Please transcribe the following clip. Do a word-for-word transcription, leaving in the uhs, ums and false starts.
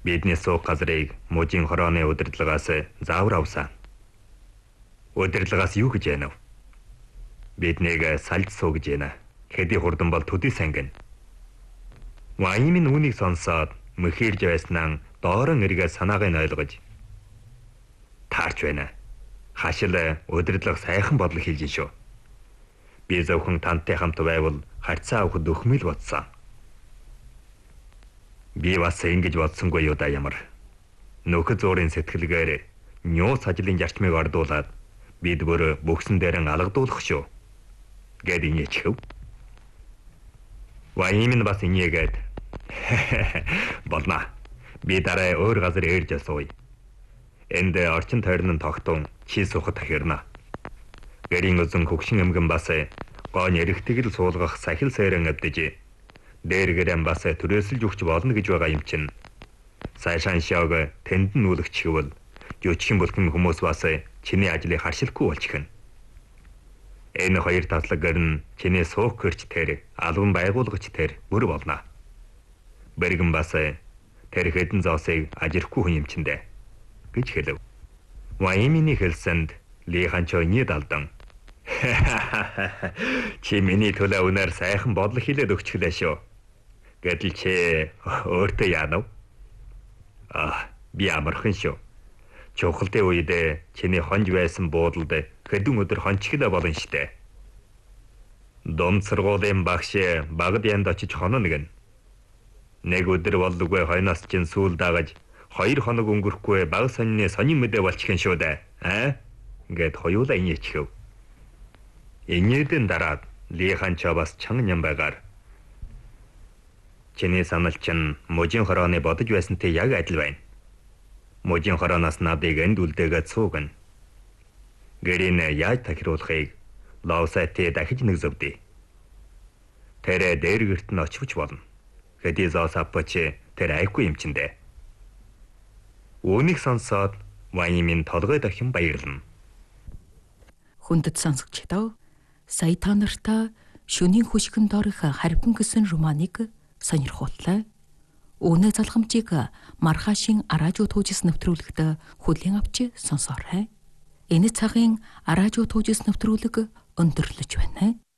Бидний суух газрыг мужийн хорооны удирдлагаас заавар авсан. Удирдлагаас юу гэж яана вэ? Биднийг сальд суу гэж яана. Хэдий хурдан бол төдий сангин. Ваймын үнийг сонсоод мөхирж байснаа доорон эргээ санааг нь ойлгож таарч байна. Хашил удирдлага сайхан бодлого хийж шүү. Би зөвхөн тантай хамт байвал харьцаа авахд өхмөл бодсон. Би бас ингэж бодсонгүй юу да ямар. Нөхөд зуурын сэтгэлгээр нюус ажлын зарчмыг ордуулад бид бүр бүгсэн дээр алгадуулах шүү. Гэд инечихв. Ваймын бас инегээд болно. Би дараа өөр газар ирж асууя. Энд орчин тойрон тогтун чи сухад тахирна. Гэрийн үзэн хөгшин эмгэн бас гооны эрэгтэйгэл суулгах сахил сайран авдэж дээр гэрэн бас төрөөсөлж өгч болно гэж байгаа юм чинь. Сайшаан шог тэнд нь үлгчихвэл жөчгөн бүлхэн хүмүүс бас чиний ажлыг харшилгүй болчихно. Энэ хоёр татлагаар нь чиний суух гэрч тэр албан байгуулагч тэр бүр болно. Бэргэн бас тэр хэдэн зоосыг ажирхгүй хүн юм чиндэ гэж хэлв. Ваймины хэлсэнд Лиханчо нийт алдан. Чи миний төлөө үнээр сайхан бодлого хэлээд өгчлээ шүү. Гэтэл чи өөртөө яанав? Аа, би амархан шүү. Чухалтай үед чиний хонж байсан буудалд хэдэн өдөр хончихлаа болно штэ. Дом сургуулийн багш багад янд очиж хоноо нэгэн. Нэг өдөр болдоггүй хойноос чин сүүл дагаж хоёр хоног өнгөрөхгүй баг сонины сонин мэдээ болчихын шүү дээ. Аа? Гэт хоёулаа инечихв. Инээдэн дараад Лиханчо бас чанга ням байгаар. Чиний санал чинь мужийн хорооны бодож байсантай яг адил байна. Мужийн хорооноос надыг энд үлдээгээд суугна. Гэрийн яаж тахируулахыг Ловсайтэй дахиж нэг зөвдөө. Тэр дээр гэрт нь очивч болно. Хэдий зоос апч тэр айхгүй юм чиндэ. Үүнийг сонсоод Ваймын толгой дахин баярлана. Хүндэт сонсогчдоо сая та нартай шөнийн хөшгөн дорох харбин гэсэн романыг сонирхууллаа. Үүнээ залхамжийг маргаашийн араажуу туужис нэвтрүүлэгт хүлээн авч сонсоорой. Энэ цагийн араажуу туужис нэвтрүүлэг өндөрлөж байна.